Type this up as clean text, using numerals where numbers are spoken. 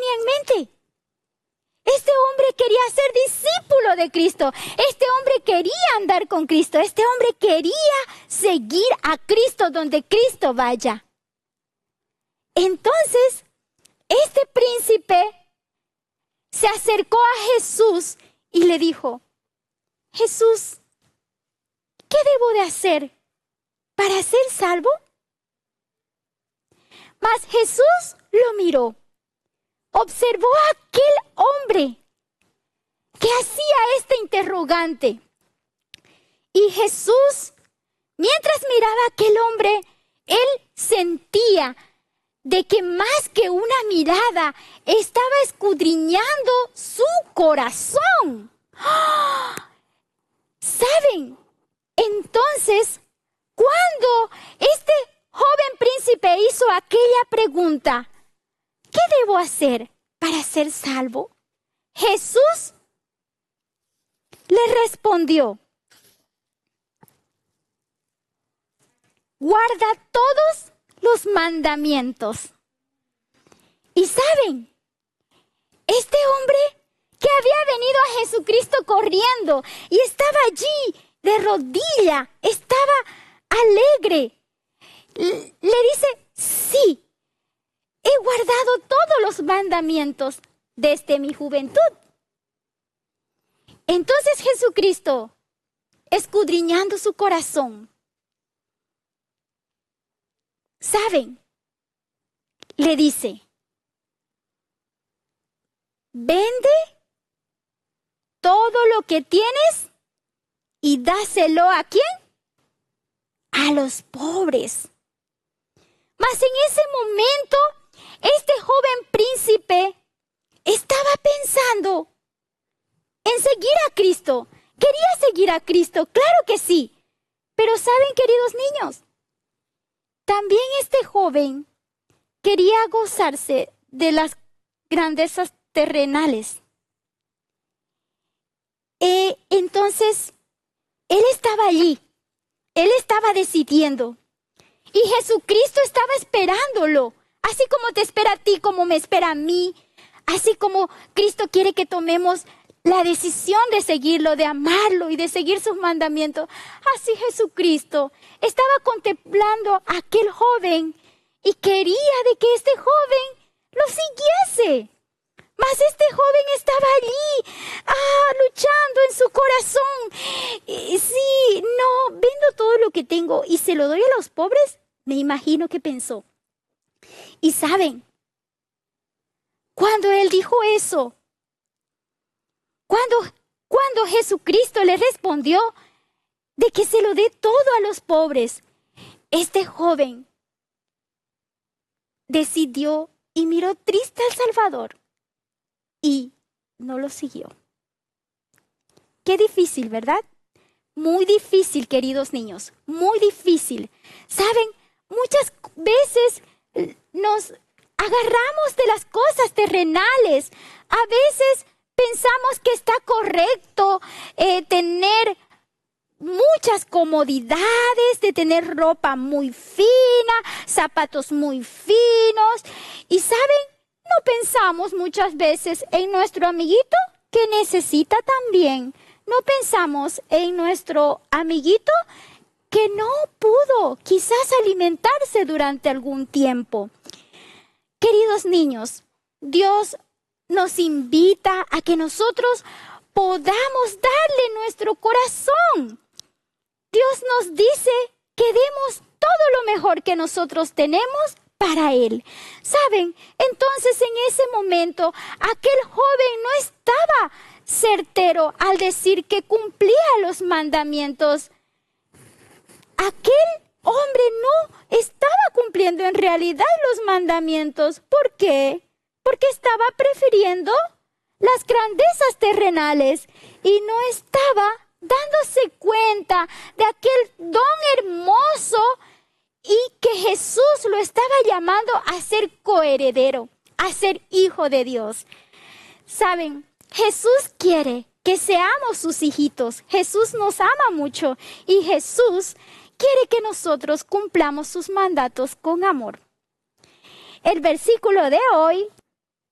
tenía en mente. Este hombre quería ser discípulo de Cristo. Este hombre quería andar con Cristo. Este hombre quería seguir a Cristo donde Cristo vaya. Entonces, este príncipe se acercó a Jesús y le dijo, Jesús, ¿qué debo de hacer para ser salvo? Mas Jesús lo miró, observó a aquel hombre que hacía este interrogante. Y Jesús, mientras miraba a aquel hombre, él sentía de que más que una mirada, estaba escudriñando su corazón. ¡Ah! ¿Saben? Entonces, cuando este joven príncipe hizo aquella pregunta, ¿qué debo hacer para ser salvo? Jesús le respondió, guarda todos los mandamientos. Y saben, este hombre que había venido a Jesucristo corriendo y estaba allí de rodilla, estaba alegre, le dice, sí, he guardado todos los mandamientos desde mi juventud. Entonces Jesucristo, escudriñando su corazón, ¿saben? Le dice, vende todo lo que tienes y dáselo ¿a quién? A los pobres. Mas en ese momento, este joven príncipe estaba pensando en seguir a Cristo. Quería seguir a Cristo, claro que sí. Pero ¿saben, queridos niños? También este joven quería gozarse de las grandezas terrenales. Entonces, él estaba allí. Él estaba decidiendo. Y Jesucristo estaba esperándolo. Así como te espera a ti, como me espera a mí. Así como Cristo quiere que tomemos la decisión de seguirlo, de amarlo y de seguir sus mandamientos. Así Jesucristo estaba contemplando a aquel joven y quería de que este joven lo siguiese. Mas este joven estaba allí, luchando en su corazón. Sí, no, vendo todo lo que tengo y se lo doy a los pobres. Me imagino que pensó. Y saben, cuando él dijo eso, cuando Jesucristo le respondió de que se lo dé todo a los pobres, este joven decidió y miró triste al Salvador y no lo siguió. Qué difícil, ¿verdad? Muy difícil, queridos niños, muy difícil. ¿Saben? Muchas veces nos agarramos de las cosas terrenales. A veces pensamos que está correcto tener muchas comodidades, de tener ropa muy fina, zapatos muy finos. Y ¿saben? No pensamos muchas veces en nuestro amiguito que necesita también. No pensamos en nuestro amiguito que no pudo quizás alimentarse durante algún tiempo. Queridos niños, Dios nos invita a que nosotros podamos darle nuestro corazón. Dios nos dice que demos todo lo mejor que nosotros tenemos para Él. ¿Saben? Entonces en ese momento aquel joven no estaba certero al decir que cumplía los mandamientos. Aquel hombre no estaba cumpliendo en realidad los mandamientos. ¿Por qué? Porque estaba prefiriendo las grandezas terrenales y no estaba dándose cuenta de aquel don hermoso y que Jesús lo estaba llamando a ser coheredero, a ser hijo de Dios. ¿Saben? Jesús quiere que seamos sus hijitos. Jesús nos ama mucho y Jesús quiere que nosotros cumplamos sus mandatos con amor. El versículo de hoy